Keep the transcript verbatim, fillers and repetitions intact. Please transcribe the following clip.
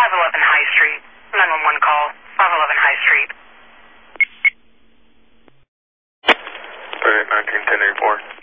five eleven High Street. nine one one call. five eleven High Street. nineteen ten eighty-four.